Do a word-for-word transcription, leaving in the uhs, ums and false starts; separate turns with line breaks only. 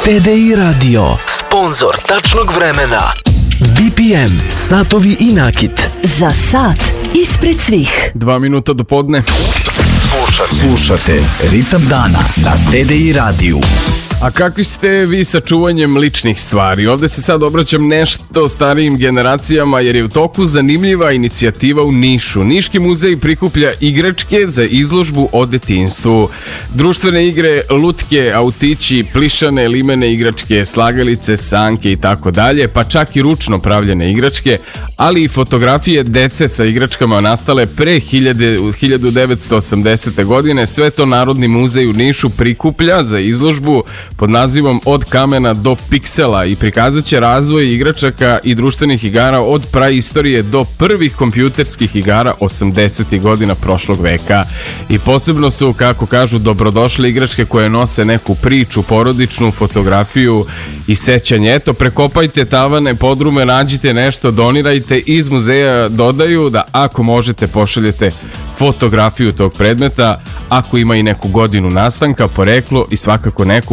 T D I Radio, sponzor tačnog vremena. B P M, satovi i nakit.
Za sat ispred svih.
Dva minuta do podne.
Slušate, Slušate Ritam dana na T D I radiju.
A kakvi ste vi sa čuvanjem ličnih stvari? Ovde se sad obraćam nešto starijim generacijama jer je u toku zanimljiva inicijativa u Nišu. Niški muzej prikuplja igračke za izložbu o detinjstvu. Društvene igre, lutke, autići, plišane, limene igračke, slagalice, sanke i tako dalje, pa čak i ručno pravljene igračke, ali i fotografije dece sa igračkama nastale pre hiljadu devetsto osamdesete. godine. Sve to Narodni muzej u Nišu prikuplja za izložbu pod nazivom Od kamena do piksela i prikazat će razvoj igračaka i društvenih igara od praistorije do prvih kompjuterskih igara osamdesetih godina prošlog veka. I posebno su, kako kažu, dobrodošle igračke koje nose neku priču, porodičnu fotografiju i sećanje. Eto, prekopajte tavane, podrume, nađite nešto, donirajte. Iz muzeja dodaju da ako možete pošaljete fotografiju tog predmeta, ako ima i neku godinu nastanka, poreklo i svakako neku